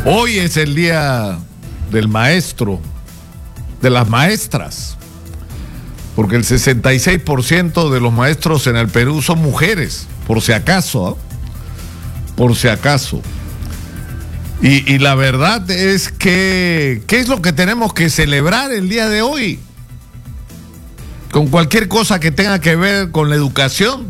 Hoy es el día del maestro, de las maestras, porque el 66% de los maestros en el Perú son mujeres, por si acaso, ¿eh? Por si acaso. Y la verdad es que, ¿qué es lo que tenemos que celebrar el día de hoy? Con cualquier cosa que tenga que ver con la educación.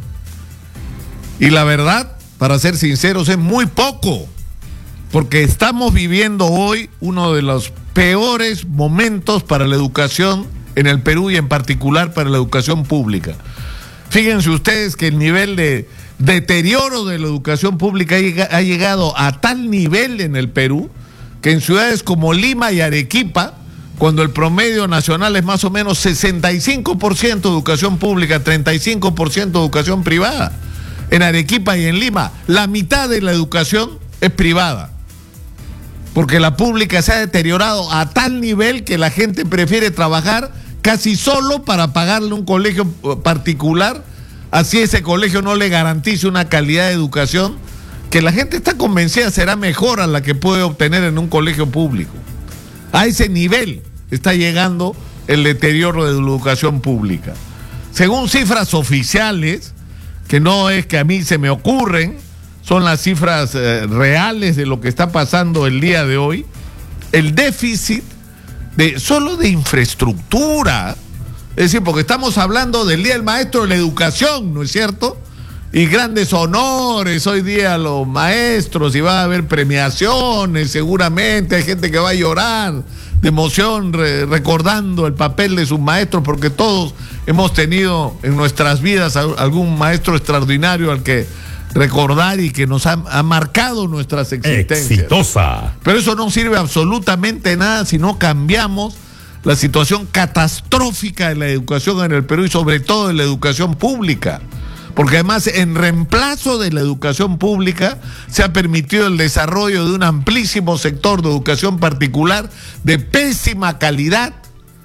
Y la verdad, para ser sinceros, es muy poco, porque estamos viviendo hoy uno de los peores momentos para la educación en el Perú y en particular para la educación pública. Fíjense ustedes que el nivel de deterioro de la educación pública ha llegado a tal nivel en el Perú que en ciudades como Lima y Arequipa, cuando el promedio nacional es más o menos 65% educación pública, 35% educación privada, en Arequipa y en Lima, la mitad de la educación es privada, porque la pública se ha deteriorado a tal nivel que la gente prefiere trabajar casi solo para pagarle un colegio particular, así ese colegio no le garantice una calidad de educación que la gente está convencida será mejor a la que puede obtener en un colegio público. A ese nivel está llegando el deterioro de la educación pública. Según cifras oficiales, que no es que a mí se me ocurren, son las cifras reales de lo que está pasando el día de hoy, el déficit solo de infraestructura, es decir, porque estamos hablando del Día del Maestro de la Educación, ¿no es cierto? Y grandes honores hoy día a los maestros, y va a haber premiaciones, seguramente hay gente que va a llorar de emoción recordando el papel de sus maestros, porque todos hemos tenido en nuestras vidas algún maestro extraordinario al que recordar y que nos ha marcado nuestras existencias. Exitosa. Pero eso no sirve absolutamente nada si no cambiamos la situación catastrófica de la educación en el Perú y sobre todo de la educación pública. Porque además en reemplazo de la educación pública se ha permitido el desarrollo de un amplísimo sector de educación particular de pésima calidad,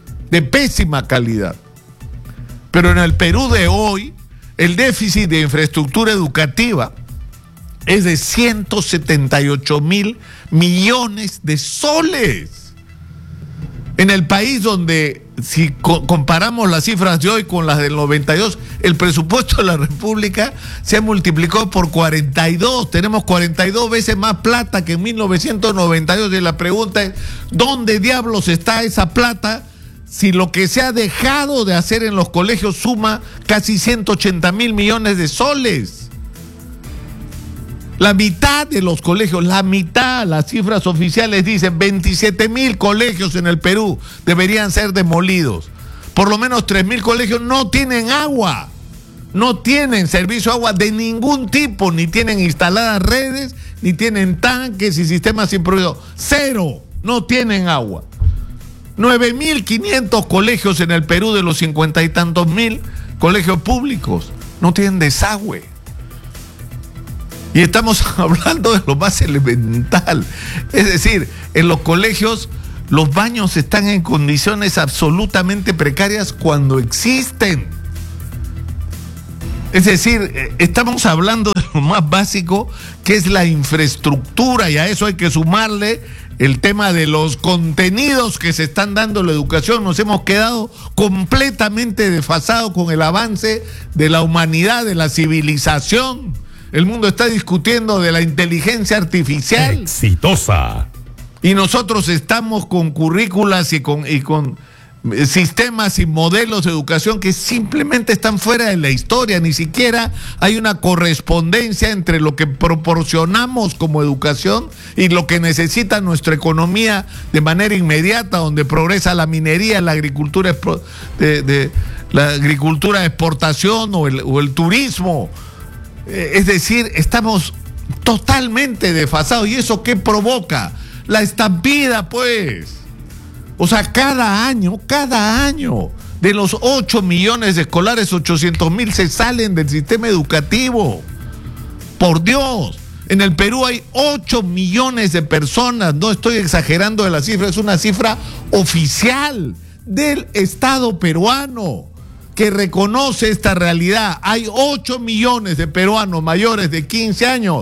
Pero en el Perú de hoy, el déficit de infraestructura educativa es de 178.000 millones de soles. En el país donde, si comparamos las cifras de hoy con las del 92, el presupuesto de la República se ha multiplicado por 42. Tenemos 42 veces más plata que en 1992. Y la pregunta es, ¿dónde diablos está esa plata si lo que se ha dejado de hacer en los colegios suma casi 180.000 millones de soles? La mitad de los colegios, las cifras oficiales dicen 27.000 colegios en el Perú deberían ser demolidos. Por lo menos 3.000 colegios no tienen agua, no tienen servicio de agua de ningún tipo, ni tienen instaladas redes, ni tienen tanques y sistemas improvisados. Cero, no tienen agua. 9.500 colegios en el Perú de los 50 y tantos mil colegios públicos no tienen desagüe. Y estamos hablando de lo más elemental. Es decir, en los colegios los baños están en condiciones absolutamente precarias cuando existen. Es decir, estamos hablando de lo más básico, que es la infraestructura, y a eso hay que sumarle el tema de los contenidos que se están dando en la educación. Nos hemos quedado completamente desfasados con el avance de la humanidad, de la civilización. El mundo está discutiendo de la inteligencia artificial. Exitosa. Y nosotros estamos con currículas y con sistemas y modelos de educación que simplemente están fuera de la historia. Ni siquiera hay una correspondencia entre lo que proporcionamos como educación y lo que necesita nuestra economía de manera inmediata, donde progresa la minería, la agricultura de exportación o el turismo. Es decir, estamos totalmente desfasados. ¿Y eso qué provoca? La estampida, pues. O sea, cada año, de los 8 millones de escolares, 800.000 se salen del sistema educativo. Por Dios, en el Perú hay 8 millones de personas, no estoy exagerando de la cifra, es una cifra oficial del Estado peruano que reconoce esta realidad. Hay 8 millones de peruanos mayores de 15 años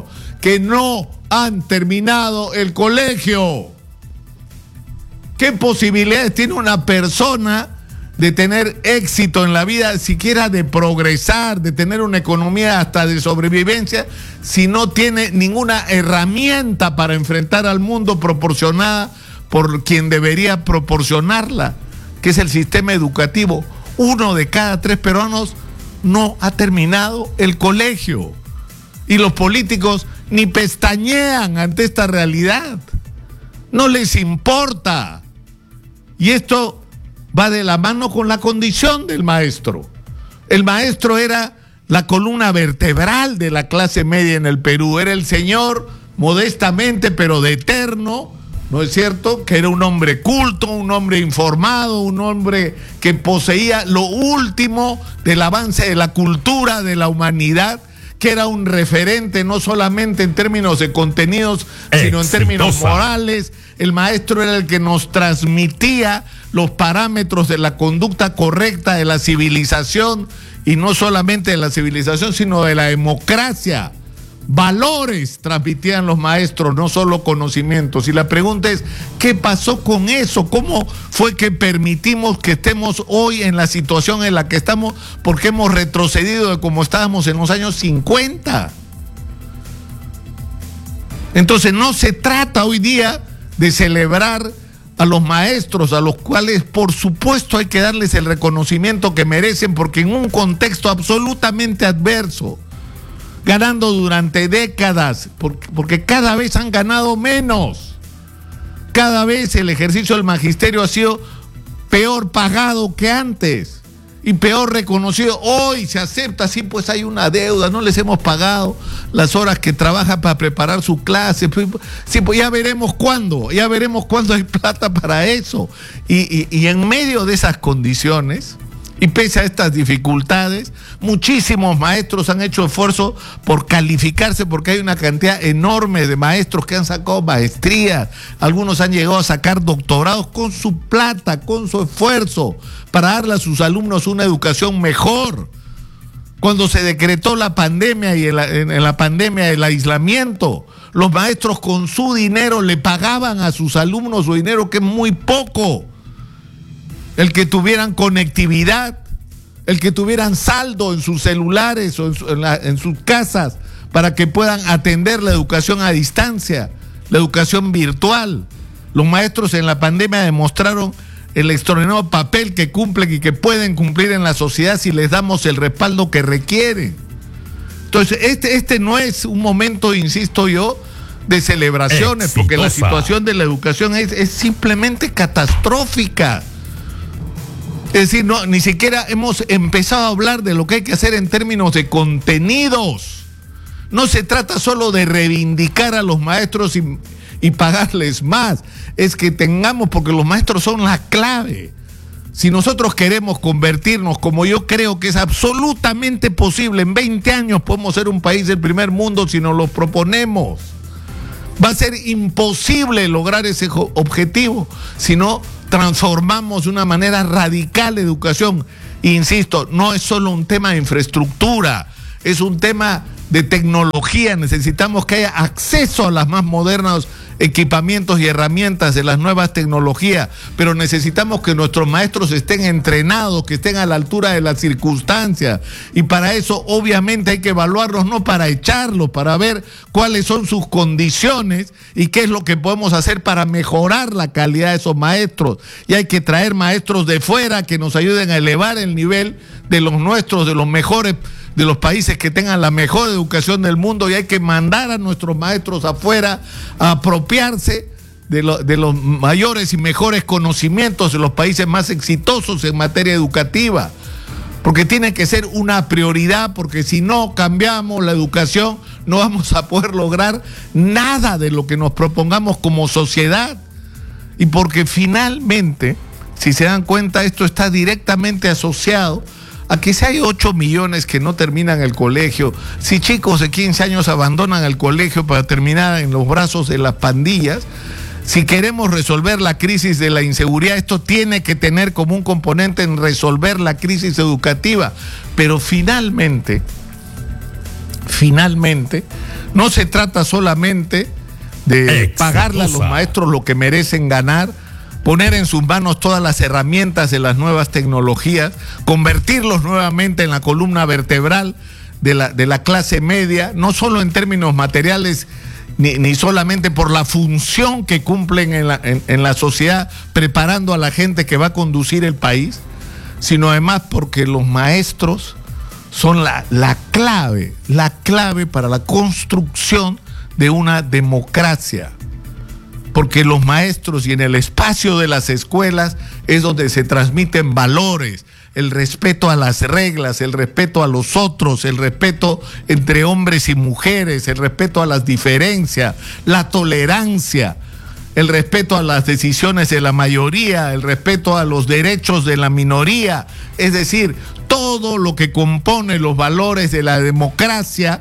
que no han terminado el colegio. ¿Qué posibilidades tiene una persona de tener éxito en la vida, siquiera de progresar, de tener una economía hasta de sobrevivencia, si no tiene ninguna herramienta para enfrentar al mundo proporcionada por quien debería proporcionarla, que es el sistema educativo? 1 de cada 3 peruanos no ha terminado el colegio. Y los políticos ni pestañean ante esta realidad. No les importa. Y esto va de la mano con la condición del maestro. El maestro era la columna vertebral de la clase media en el Perú. Era el señor, modestamente, pero de eterno, ¿no es cierto?, que era un hombre culto, un hombre informado, un hombre que poseía lo último del avance de la cultura, de la humanidad, que era un referente no solamente en términos de contenidos, sino en términos morales. El maestro era el que nos transmitía los parámetros de la conducta correcta de la civilización, y no solamente de la civilización, sino de la democracia. Valores transmitían los maestros, no solo conocimientos. Y la pregunta es, ¿qué pasó con eso? ¿Cómo fue que permitimos que estemos hoy en la situación en la que estamos? Porque hemos retrocedido de como estábamos en los años 50. Entonces no se trata hoy día de celebrar a los maestros, a los cuales por supuesto hay que darles el reconocimiento que merecen, porque en un contexto absolutamente adverso, ganando durante décadas, porque cada vez han ganado menos. Cada vez el ejercicio del magisterio ha sido peor pagado que antes y peor reconocido. Hoy se acepta, sí, pues hay una deuda, no les hemos pagado las horas que trabajan para preparar su clase. Sí, pues ya veremos cuándo hay plata para eso. Y en medio de esas condiciones, y pese a estas dificultades, muchísimos maestros han hecho esfuerzo por calificarse, porque hay una cantidad enorme de maestros que han sacado maestrías. Algunos han llegado a sacar doctorados con su plata, con su esfuerzo, para darle a sus alumnos una educación mejor. Cuando se decretó la pandemia y en la pandemia el aislamiento, los maestros con su dinero le pagaban a sus alumnos su dinero, que es muy poco. El que tuvieran conectividad, el que tuvieran saldo en sus celulares o en sus casas, para que puedan atender la educación a distancia, la educación virtual. Los maestros en la pandemia demostraron el extraordinario papel que cumplen y que pueden cumplir en la sociedad si les damos el respaldo que requieren. Entonces, este no es un momento, insisto yo, de celebraciones, porque la situación de la educación es simplemente catastrófica. Es decir, ni siquiera hemos empezado a hablar de lo que hay que hacer en términos de contenidos. No se trata solo de reivindicar a los maestros y pagarles más. Es que tengamos, porque los maestros son la clave. Si nosotros queremos convertirnos, como yo creo que es absolutamente posible, en 20 años podemos ser un país del primer mundo si nos lo proponemos. Va a ser imposible lograr ese objetivo si no transformamos de una manera radical la educación. Insisto, no es solo un tema de infraestructura, es un tema de tecnología. Necesitamos que haya acceso a las más modernos equipamientos y herramientas de las nuevas tecnologías, pero necesitamos que nuestros maestros estén entrenados, que estén a la altura de las circunstancias, y para eso obviamente hay que evaluarlos, no para echarlos, para ver cuáles son sus condiciones y qué es lo que podemos hacer para mejorar la calidad de esos maestros. Y hay que traer maestros de fuera que nos ayuden a elevar el nivel de los nuestros, de los mejores, de los países que tengan la mejor educación del mundo, y hay que mandar a nuestros maestros afuera a apropiarse de los mayores y mejores conocimientos de los países más exitosos en materia educativa, porque tiene que ser una prioridad, porque si no cambiamos la educación no vamos a poder lograr nada de lo que nos propongamos como sociedad. Y porque finalmente, si se dan cuenta, esto está directamente asociado a que si hay 8 millones que no terminan el colegio, si chicos de 15 años abandonan el colegio para terminar en los brazos de las pandillas, si queremos resolver la crisis de la inseguridad, esto tiene que tener como un componente en resolver la crisis educativa. Pero finalmente, No se trata solamente de pagarle a los maestros lo que merecen ganar, poner en sus manos todas las herramientas de las nuevas tecnologías, convertirlos nuevamente en la columna vertebral de la clase media, no solo en términos materiales, ni solamente por la función que cumplen en la sociedad, preparando a la gente que va a conducir el país, sino además porque los maestros son la clave para la construcción de una democracia. Porque los maestros y en el espacio de las escuelas es donde se transmiten valores, el respeto a las reglas, el respeto a los otros, el respeto entre hombres y mujeres, el respeto a las diferencias, la tolerancia, el respeto a las decisiones de la mayoría, el respeto a los derechos de la minoría, es decir, todo lo que compone los valores de la democracia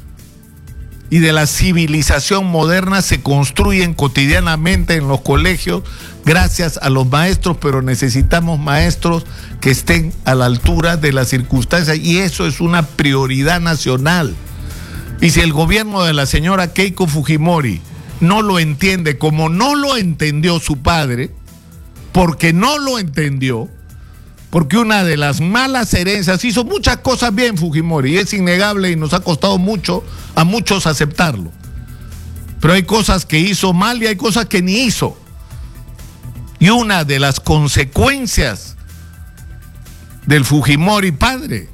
y de la civilización moderna se construyen cotidianamente en los colegios gracias a los maestros, pero necesitamos maestros que estén a la altura de las circunstancias y eso es una prioridad nacional. Y si el gobierno de la señora Keiko Fujimori no lo entiende como no lo entendió su padre, porque no lo entendió, porque una de las malas herencias, hizo muchas cosas bien Fujimori, y es innegable y nos ha costado mucho a muchos aceptarlo. Pero hay cosas que hizo mal y hay cosas que ni hizo. Y una de las consecuencias del Fujimori padre,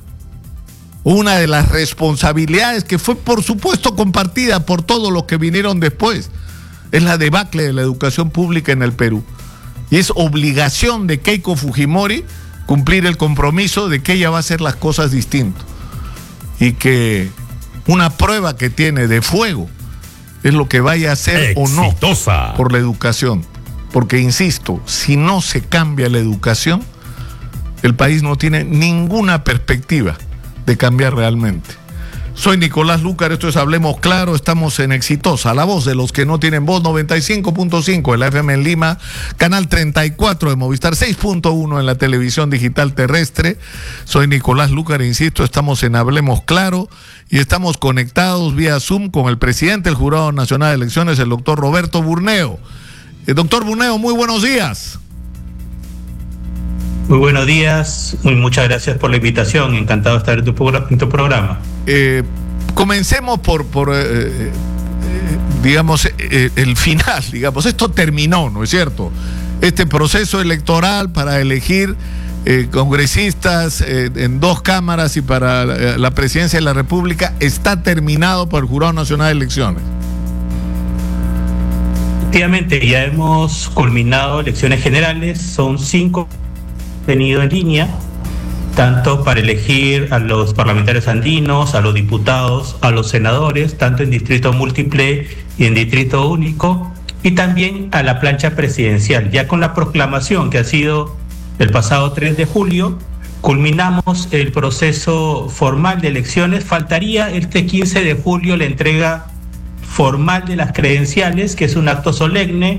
una de las responsabilidades que fue por supuesto compartida por todos los que vinieron después, es la debacle de la educación pública en el Perú. Y es obligación de Keiko Fujimori cumplir el compromiso de que ella va a hacer las cosas distinto. Y que una prueba que tiene de fuego es lo que vaya a hacer exitosa o no por la educación. Porque, insisto, si no se cambia la educación, el país no tiene ninguna perspectiva de cambiar realmente. Soy Nicolás Lúcar, esto es Hablemos Claro, estamos en Exitosa, la voz de los que no tienen voz, 95.5 en la FM en Lima, canal 34 de Movistar, 6.1 en la televisión digital terrestre. Soy Nicolás Lúcar, insisto, estamos en Hablemos Claro y estamos conectados vía Zoom con el presidente del Jurado Nacional de Elecciones, el doctor Roberto Burneo. Doctor Burneo, muy buenos días. Muy buenos días, muchas gracias por la invitación, encantado de estar en tu programa. Comencemos por digamos, el final, digamos, esto terminó, ¿no es cierto? Este proceso electoral para elegir congresistas en 2 cámaras y para la presidencia de la República está terminado por el Jurado Nacional de Elecciones. Efectivamente, ya hemos culminado elecciones generales, son 5 tenido en línea, tanto para elegir a los parlamentarios andinos, a los diputados, a los senadores, tanto en distrito múltiple y en distrito único, y también a la plancha presidencial. Ya con la proclamación que ha sido el pasado 3 de julio, culminamos el proceso formal de elecciones. Faltaría este 15 de julio la entrega formal de las credenciales, que es un acto solemne.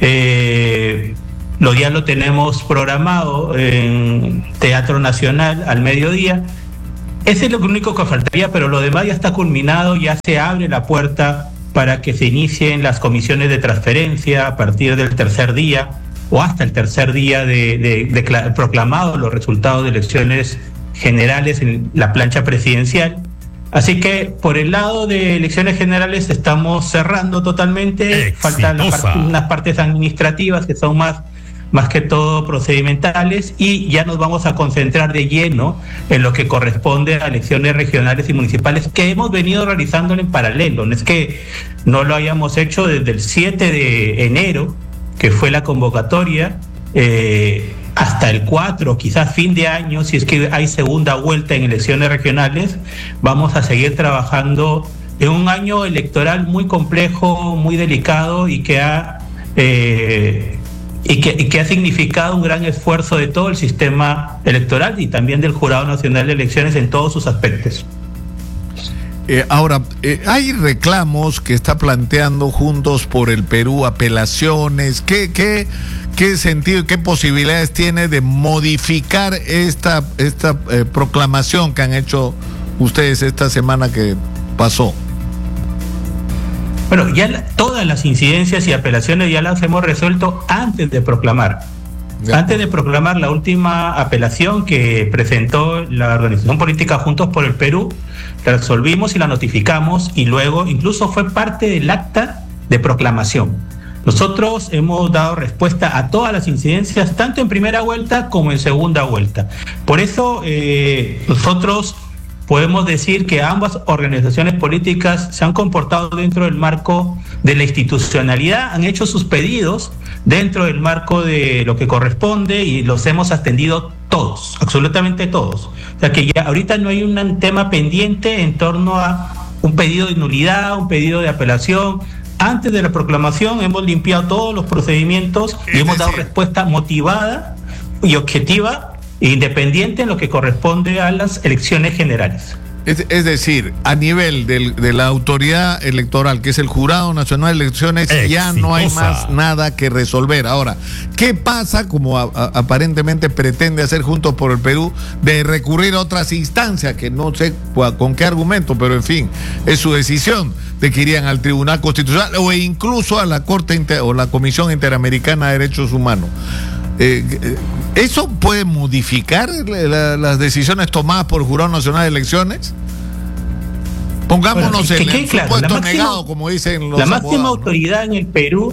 Ya lo tenemos programado en Teatro Nacional al mediodía. Ese es lo único que faltaría, pero lo demás ya está culminado, ya se abre la puerta para que se inicien las comisiones de transferencia a partir del tercer día o hasta el tercer día de proclamados los resultados de elecciones generales en la plancha presidencial. Así que por el lado de elecciones generales estamos cerrando totalmente. Faltan unas partes administrativas que son más que todo procedimentales, y ya nos vamos a concentrar de lleno en lo que corresponde a elecciones regionales y municipales que hemos venido realizando en paralelo. No es que no lo hayamos hecho desde el 7 de enero, que fue la convocatoria, hasta el 4, quizás fin de año, si es que hay segunda vuelta en elecciones regionales. Vamos a seguir trabajando en un año electoral muy complejo, muy delicado, y que ha significado un gran esfuerzo de todo el sistema electoral y también del Jurado Nacional de Elecciones en todos sus aspectos. Ahora, hay reclamos que está planteando Juntos por el Perú, apelaciones. ¿Qué sentido y qué posibilidades tiene de modificar esta proclamación que han hecho ustedes esta semana que pasó? Bueno, todas las incidencias y apelaciones ya las hemos resuelto antes de proclamar. Ya. Antes de proclamar la última apelación que presentó la organización política Juntos por el Perú, la resolvimos y la notificamos, y luego incluso fue parte del acta de proclamación. Nosotros hemos dado respuesta a todas las incidencias, tanto en primera vuelta como en segunda vuelta. Por eso nosotros podemos decir que ambas organizaciones políticas se han comportado dentro del marco de la institucionalidad, han hecho sus pedidos dentro del marco de lo que corresponde y los hemos atendido todos, absolutamente todos. O sea que ya ahorita no hay un tema pendiente en torno a un pedido de nulidad, un pedido de apelación. Antes de la proclamación hemos limpiado todos los procedimientos y hemos dado respuesta motivada y objetiva e independiente en lo que corresponde a las elecciones generales. Es decir, a nivel de la autoridad electoral, que es el Jurado Nacional de Elecciones, ya no hay más nada que resolver. Ahora, ¿qué pasa, como aparentemente pretende hacer Juntos por el Perú, de recurrir a otras instancias, que no sé con qué argumento, pero en fin, es su decisión, de que irían al Tribunal Constitucional o incluso a la Corte o la Comisión Interamericana de Derechos Humanos? ¿Eso puede modificar las decisiones tomadas por el Jurado Nacional de Elecciones? Pongámonos en el supuesto negado, como dicen los abogados. La máxima autoridad en el Perú,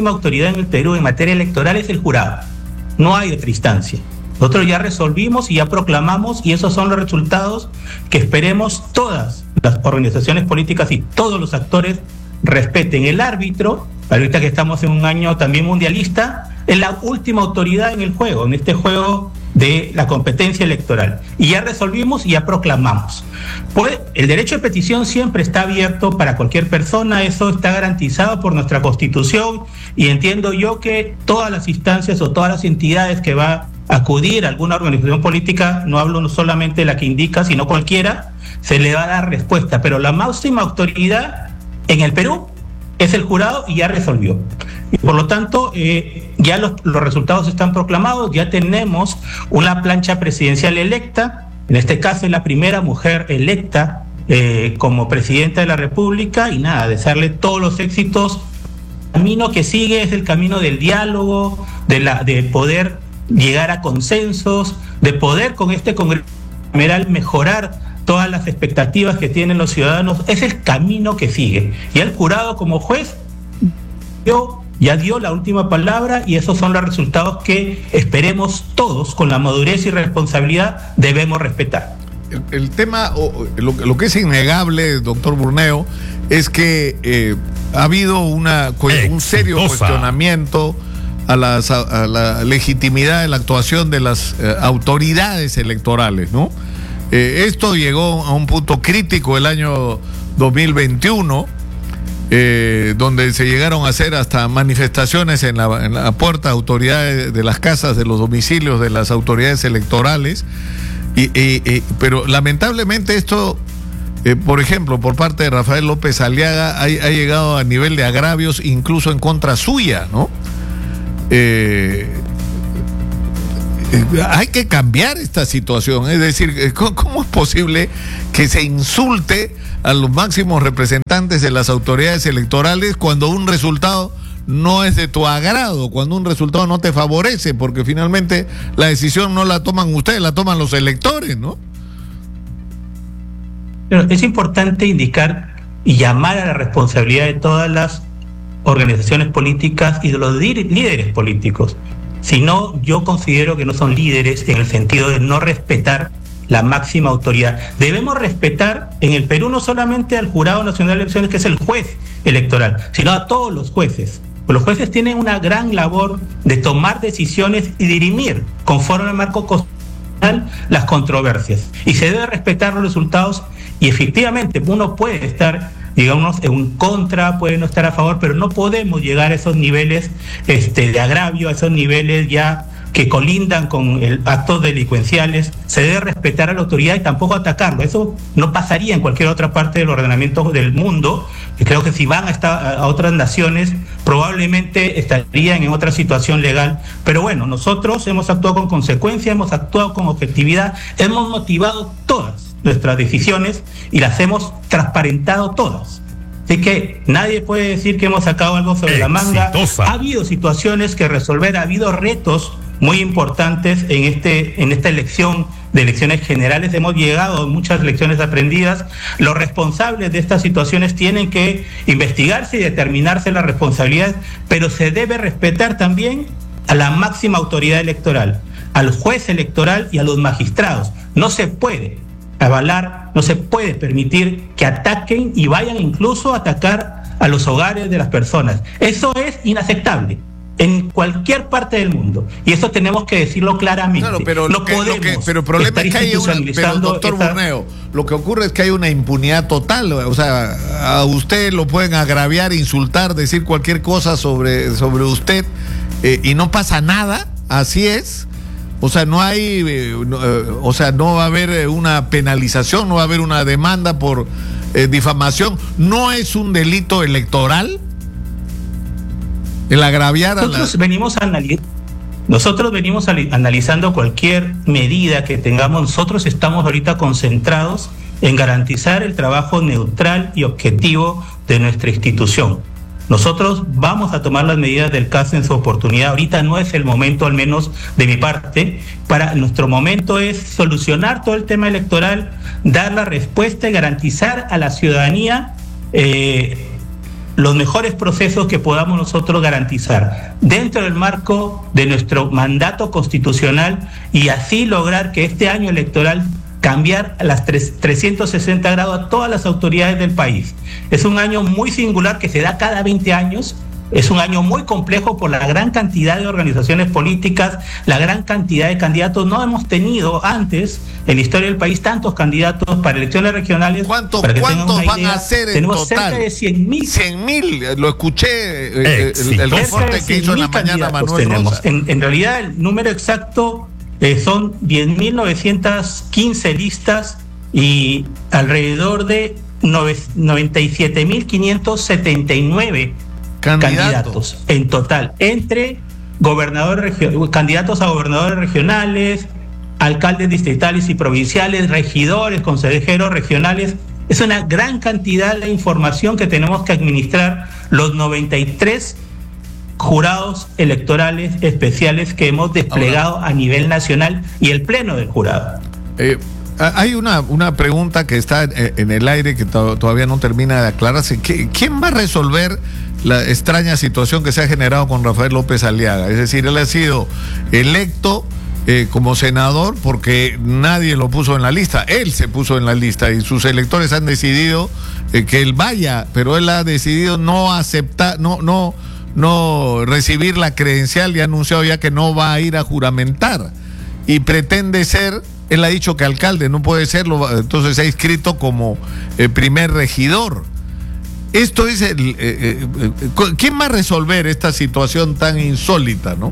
en materia electoral es el jurado. No hay otra instancia. Nosotros ya resolvimos y ya proclamamos, y esos son los resultados que esperemos todas las organizaciones políticas y todos los actores respeten. El árbitro, ahorita que estamos en un año también mundialista, es la última autoridad en el juego, en este juego de la competencia electoral. Y ya resolvimos y ya proclamamos. Pues el derecho de petición siempre está abierto para cualquier persona, eso está garantizado por nuestra Constitución, y entiendo yo que todas las instancias o todas las entidades que va a acudir a alguna organización política, no hablo solamente de la que indica, sino cualquiera, se le va a dar respuesta. Pero la máxima autoridad en el Perú es el jurado y ya resolvió. Y por lo tanto, ya los resultados están proclamados, ya tenemos una plancha presidencial electa, en este caso es la primera mujer electa como presidenta de la República, y nada, desearle todos los éxitos. El camino que sigue es el camino del diálogo, de poder llegar a consensos, de poder con este Congreso Bicameral mejorar todas las expectativas que tienen los ciudadanos. Es el camino que sigue. Y el jurado como juez ya dio la última palabra, y esos son los resultados que esperemos todos, con la madurez y responsabilidad, debemos respetar. El tema, lo que es innegable, doctor Burneo, es que ha habido un serio cuestionamiento a la legitimidad de la actuación de las autoridades electorales, ¿no? Esto llegó a un punto crítico el año 2021, donde se llegaron a hacer hasta manifestaciones en la puerta de autoridades, de las casas, de los domicilios de las autoridades electorales, pero lamentablemente esto, por ejemplo, por parte de Rafael López Aliaga, ha llegado a nivel de agravios incluso en contra suya, ¿no? Hay que cambiar esta situación. Es decir, ¿cómo es posible que se insulte a los máximos representantes de las autoridades electorales cuando un resultado no es de tu agrado, cuando un resultado no te favorece? Porque finalmente la decisión no la toman ustedes, la toman los electores, ¿no? Pero es importante indicar y llamar a la responsabilidad de todas las organizaciones políticas y de los líderes políticos. Si no, yo considero que no son líderes en el sentido de no respetar la máxima autoridad. Debemos respetar en el Perú no solamente al Jurado Nacional de Elecciones, que es el juez electoral, sino a todos los jueces. Los jueces tienen una gran labor de tomar decisiones y dirimir conforme al marco constitucional las controversias. Y se debe respetar los resultados, y efectivamente uno puede estar, digamos, en contra, puede no estar a favor, pero no podemos llegar a esos niveles de agravio, a esos niveles ya que colindan con actos delincuenciales. Se debe respetar a la autoridad y tampoco atacarlo. Eso no pasaría en cualquier otra parte del ordenamiento del mundo. Y creo que si van a otras naciones, probablemente estarían en otra situación legal. Pero bueno, nosotros hemos actuado con consecuencia, hemos actuado con objetividad, hemos motivado todas nuestras decisiones y las hemos transparentado todas. Así que nadie puede decir que hemos sacado algo sobre la manga. Ha habido situaciones que resolver, ha habido retos muy importantes en esta elección de elecciones generales. Hemos llegado a muchas lecciones aprendidas. Los responsables de estas situaciones tienen que investigarse y determinarse las responsabilidades, pero se debe respetar también a la máxima autoridad electoral, al juez electoral y a los magistrados. No se puede avalar, no se puede permitir que ataquen y vayan incluso a atacar a los hogares de las personas. Eso es inaceptable en cualquier parte del mundo, y eso tenemos que decirlo claramente. Claro, pero el problema es que hay pero doctor Burneo, lo que ocurre es que hay una impunidad total. O sea, a usted lo pueden agraviar, insultar, decir cualquier cosa sobre usted, y no pasa nada. Así es. O sea, no hay, no va a haber una penalización, no va a haber una demanda por difamación. No es un delito electoral el agraviar Nosotros venimos analizando cualquier medida que tengamos. Nosotros estamos ahorita concentrados en garantizar el trabajo neutral y objetivo de nuestra institución. Nosotros vamos a tomar las medidas del caso en su oportunidad. Ahorita no es el momento, al menos de mi parte. Nuestro momento es solucionar todo el tema electoral, dar la respuesta y garantizar a la ciudadanía los mejores procesos que podamos nosotros garantizar dentro del marco de nuestro mandato constitucional, y así lograr que este año electoral cambiar a las 360 grados a todas las autoridades del país. Es un año muy singular que se da cada 20 años. Es un año muy complejo por la gran cantidad de organizaciones políticas, la gran cantidad de candidatos. No hemos tenido antes en la historia del país tantos candidatos para elecciones regionales. ¿Cuántos van a ser en tenemos total? Cerca de 100.000. 100.000, lo escuché, el reporte que hizo en la mañana Manuel Rosa. En realidad el número exacto son 10.915 listas y alrededor de 97.579 candidatos en total, entre candidatos a gobernadores regionales, alcaldes distritales y provinciales, regidores, consejeros regionales. Es una gran cantidad de información que tenemos que administrar los 93 jurados electorales especiales que hemos desplegado a nivel nacional y el pleno del jurado. Hay una pregunta que está en el aire que todavía no termina de aclararse. ¿Quién va a resolver la extraña situación que se ha generado con Rafael López Aliaga? Es decir, él ha sido electo como senador porque nadie lo puso en la lista. Él se puso en la lista y sus electores han decidido que él vaya, pero él ha decidido no aceptar, no recibir la credencial, y ha anunciado ya que no va a ir a juramentar y pretende ser. Él ha dicho que alcalde no puede serlo, entonces se ha inscrito como primer regidor. Esto es ¿quién va a resolver esta situación tan insólita, no?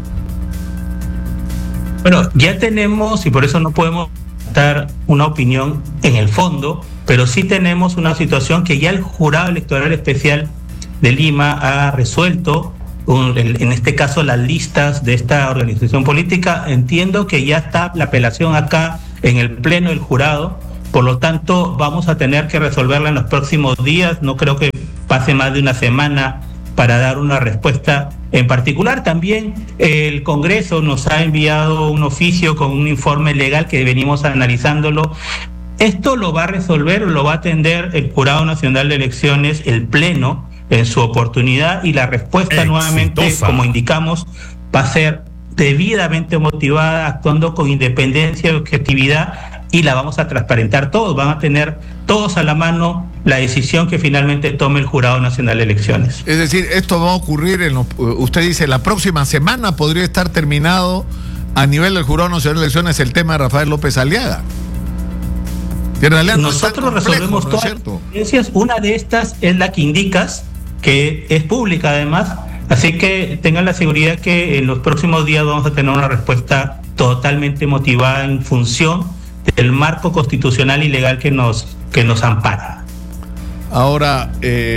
Bueno, ya tenemos, y por eso no podemos dar una opinión en el fondo, pero sí tenemos una situación que ya el Jurado Electoral Especial de Lima ha resuelto. En este caso las listas de esta organización política. Entiendo que ya está la apelación acá en el pleno del jurado, por lo tanto vamos a tener que resolverla en los próximos días. No creo que pase más de una semana para dar una respuesta en particular. También el Congreso nos ha enviado un oficio con un informe legal que venimos analizándolo. Esto lo va a resolver, lo va a atender el Jurado Nacional de Elecciones, el pleno, en su oportunidad, y la respuesta nuevamente, como indicamos, va a ser debidamente motivada, actuando con independencia y objetividad, y la vamos a transparentar todos. Van a tener todos a la mano la decisión que finalmente tome el Jurado Nacional de Elecciones. Es decir, esto va a ocurrir usted dice, la próxima semana podría estar terminado a nivel del Jurado Nacional de Elecciones el tema de Rafael López Aliaga. En realidad nosotros resolvemos todas las evidencias. Una de estas es la que indicas, que es pública además, así que tengan la seguridad que en los próximos días vamos a tener una respuesta totalmente motivada en función del marco constitucional y legal que nos ampara. Ahora,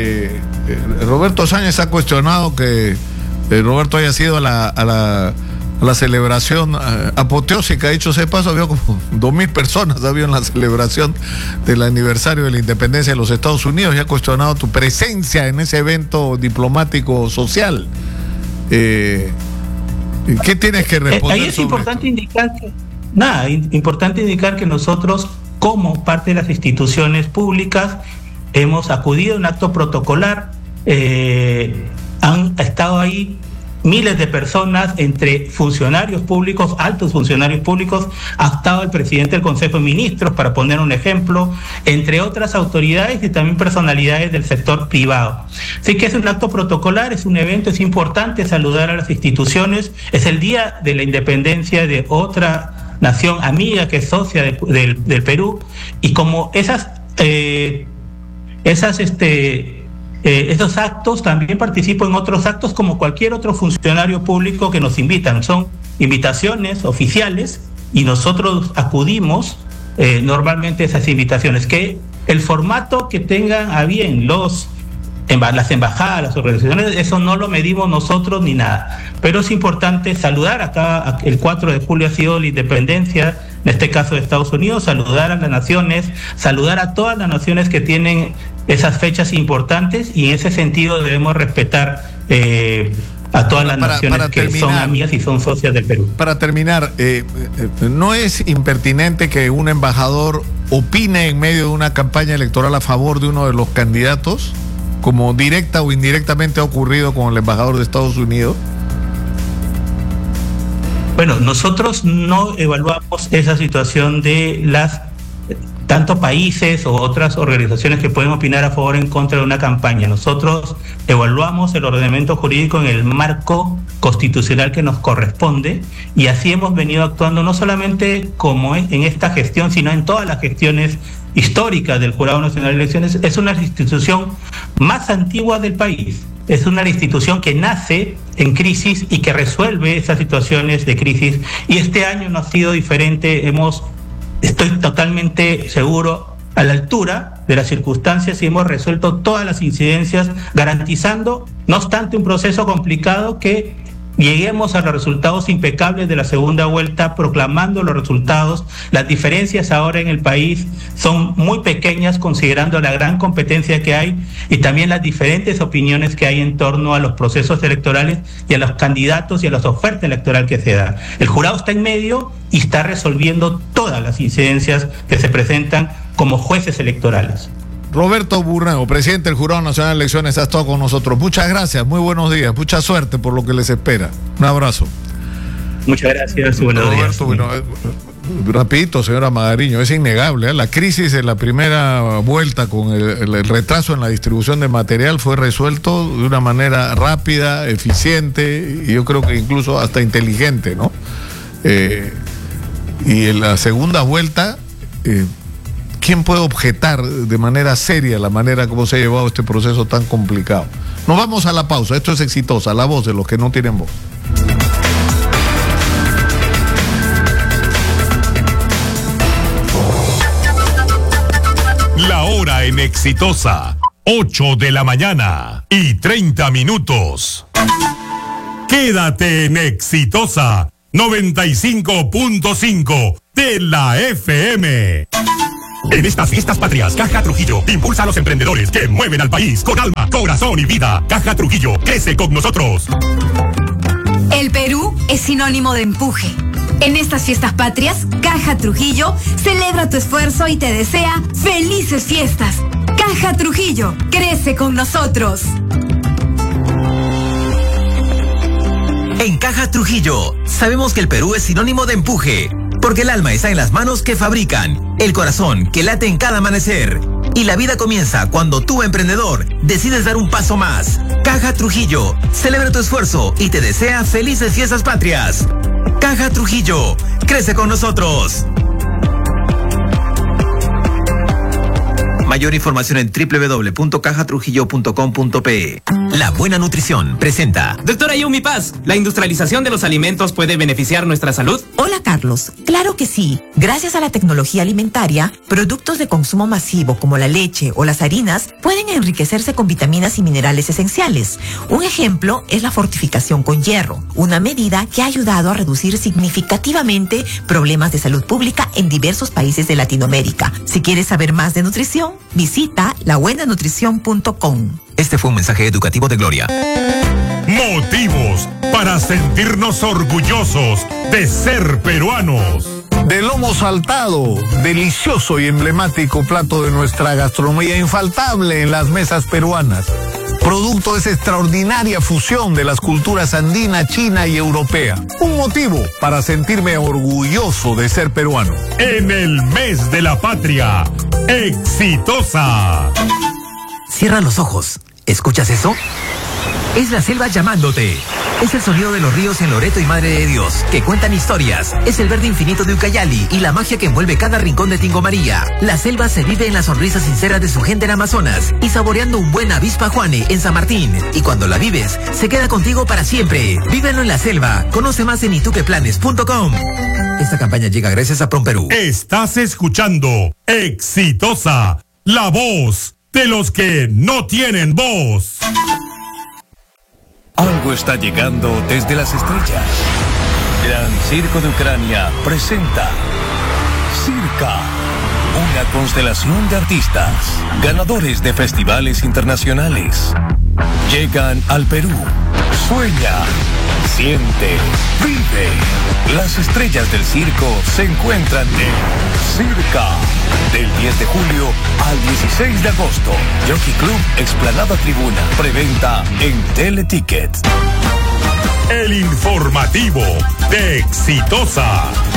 Roberto Sáenz ha cuestionado que Roberto haya sido a la celebración apoteósica, dicho sea de paso, había como 2.000 personas había en la celebración del aniversario de la independencia de los Estados Unidos, y ha cuestionado tu presencia en ese evento diplomático social. ¿Qué tienes que responder? Ahí es importante indicar que nosotros, como parte de las instituciones públicas, hemos acudido a un acto protocolar. Han estado ahí miles de personas, entre funcionarios públicos, altos funcionarios públicos, ha estado el presidente del Consejo de Ministros, para poner un ejemplo, entre otras autoridades y también personalidades del sector privado. Así que es un acto protocolar, es un evento, es importante saludar a las instituciones, es el día de la independencia de otra nación amiga que es socia del Perú, y como esos actos, también participo en otros actos como cualquier otro funcionario público que nos invitan. Son invitaciones oficiales y nosotros acudimos normalmente a esas invitaciones. Que el formato que tengan a bien las embajadas, las organizaciones, eso no lo medimos nosotros ni nada. Pero es importante saludar acá. El 4 de julio ha sido la independencia, en este caso de Estados Unidos, saludar a las naciones, saludar a todas las naciones que tienen esas fechas importantes, y en ese sentido debemos respetar a todas las naciones que son amigas y son socias del Perú. Para terminar, ¿no es impertinente que un embajador opine en medio de una campaña electoral a favor de uno de los candidatos, como directa o indirectamente ha ocurrido con el embajador de Estados Unidos? Bueno, nosotros no evaluamos esa situación de las tanto países o otras organizaciones que pueden opinar a favor o en contra de una campaña. Nosotros evaluamos el ordenamiento jurídico en el marco constitucional que nos corresponde, y así hemos venido actuando, no solamente como en esta gestión, sino en todas las gestiones históricas del Jurado Nacional de Elecciones. Es una institución más antigua del país. Es una institución que nace en crisis y que resuelve esas situaciones de crisis, y este año no ha sido diferente. Estoy totalmente seguro, a la altura de las circunstancias, y hemos resuelto todas las incidencias, garantizando, no obstante un proceso complicado, que lleguemos a los resultados impecables de la segunda vuelta, proclamando los resultados. Las diferencias ahora en el país son muy pequeñas, considerando la gran competencia que hay y también las diferentes opiniones que hay en torno a los procesos electorales y a los candidatos y a las ofertas electorales que se dan. El jurado está en medio y está resolviendo todas las incidencias que se presentan como jueces electorales. Roberto Burneo, presidente del Jurado Nacional de Elecciones, ha estado con nosotros. Muchas gracias, muy buenos días, mucha suerte por lo que les espera. Un abrazo. Muchas gracias y buenos días. Bueno, rapidito, señora Magariño, es innegable, la crisis de la primera vuelta con el retraso en la distribución de material fue resuelto de una manera rápida, eficiente, y yo creo que incluso hasta inteligente, ¿no? Y en la segunda vuelta, ¿quién puede objetar de manera seria la manera como se ha llevado este proceso tan complicado? Nos vamos a la pausa. Esto es Exitosa, la voz de los que no tienen voz. La hora en Exitosa, 8 de la mañana y 30 minutos. Quédate en Exitosa 95.5 de la FM. En estas fiestas patrias, Caja Trujillo impulsa a los emprendedores que mueven al país con alma, corazón y vida. Caja Trujillo, crece con nosotros. El Perú es sinónimo de empuje. En estas fiestas patrias, Caja Trujillo celebra tu esfuerzo y te desea felices fiestas. Caja Trujillo, crece con nosotros. En Caja Trujillo, sabemos que el Perú es sinónimo de empuje, porque el alma está en las manos que fabrican, el corazón que late en cada amanecer, y la vida comienza cuando tú, emprendedor, decides dar un paso más. Caja Trujillo, celebra tu esfuerzo y te desea felices fiestas patrias. Caja Trujillo, crece con nosotros. Mayor información en www.cajatrujillo.com.pe. La Buena Nutrición presenta. Doctora Yumi Paz, ¿la industrialización de los alimentos puede beneficiar nuestra salud? Hola Carlos, claro que sí. Gracias a la tecnología alimentaria, productos de consumo masivo como la leche o las harinas pueden enriquecerse con vitaminas y minerales esenciales. Un ejemplo es la fortificación con hierro, una medida que ha ayudado a reducir significativamente problemas de salud pública en diversos países de Latinoamérica. Si quieres saber más de nutrición, visita labuenanutrición.com. Este fue un mensaje educativo de Gloria. Motivos para sentirnos orgullosos de ser peruanos. Del lomo saltado, delicioso y emblemático plato de nuestra gastronomía, infaltable en las mesas peruanas. Producto de esa extraordinaria fusión de las culturas andina, china y europea. Un motivo para sentirme orgulloso de ser peruano. En el mes de la patria, exitosa. Cierra los ojos. ¿Escuchas eso? Es la selva llamándote. Es el sonido de los ríos en Loreto y Madre de Dios, que cuentan historias. Es el verde infinito de Ucayali y la magia que envuelve cada rincón de Tingo María. La selva se vive en la sonrisa sincera de su gente en Amazonas y saboreando un buen avispa Juane en San Martín. Y cuando la vives, se queda contigo para siempre. Vívelo en la selva. Conoce más en itupeplanes.com. Esta campaña llega gracias a PROMPERÚ. Estás escuchando Exitosa, la voz de los que no tienen voz. Algo está llegando desde las estrellas. Gran Circo de Ucrania presenta Circa, una constelación de artistas, ganadores de festivales internacionales. Llegan al Perú. Sueña, siente, vive. Las estrellas del circo se encuentran en Circa, del 10 de julio al 16 de agosto. Jockey Club, Explanada Tribuna. Preventa en Teleticket. El informativo de Exitosa.